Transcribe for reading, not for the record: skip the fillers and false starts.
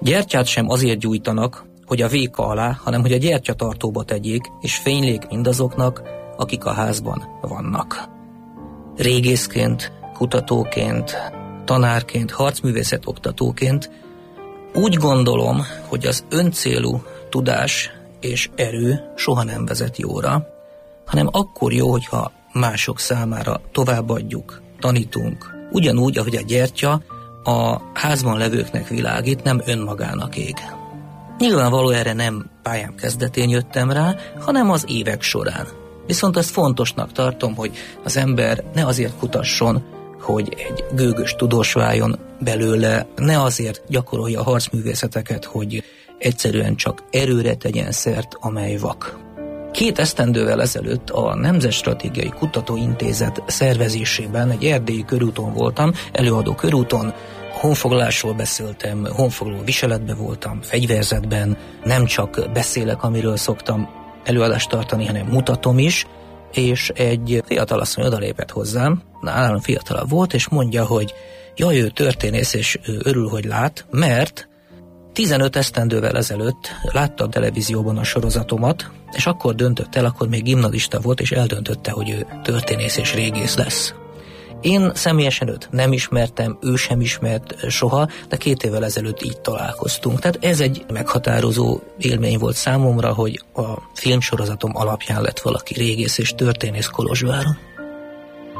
Gyertyát sem azért gyújtanak, hogy a véka alá, hanem hogy a gyertyatartóba tegyék, és fénylék mindazoknak, akik a házban vannak. Régészként, kutatóként, tanárként, harcművészet oktatóként úgy gondolom, hogy az öncélú tudás és erő soha nem vezet jóra, hanem akkor jó, hogyha mások számára továbbadjuk, tanítunk. Ugyanúgy, ahogy a gyertya a házban levőknek világít, nem önmagának ég. Nyilvánvaló erre nem pályám kezdetén jöttem rá, hanem az évek során. Viszont azt fontosnak tartom, hogy az ember ne azért kutasson, hogy egy gőgös tudós váljon belőle, ne azért gyakorolja a harcművészeteket, hogy egyszerűen csak erőre tegyen szert, amely vak. 2 esztendővel ezelőtt a Nemzetstratégiai Kutatóintézet szervezésében egy erdélyi körúton voltam, előadó körúton, honfoglalásról beszéltem, honfoglaló viseletben voltam, fegyverzetben, nem csak beszélek, amiről szoktam előadást tartani, hanem mutatom is, és egy fiatalasszony odalépett hozzám, nálam fiatalabb volt, és mondja, hogy jaj, ő történész, és ő örül, hogy lát, mert 15 esztendővel ezelőtt látta a televízióban a sorozatomat, és akkor döntött el, akkor még gimnazista volt, és eldöntötte, hogy ő történész és régész lesz. Én személyesen őt nem ismertem, ő sem ismert soha, de 2 évvel ezelőtt így találkoztunk. Tehát ez egy meghatározó élmény volt számomra, hogy a filmsorozatom alapján lett valaki régész és történész Kolozsváron.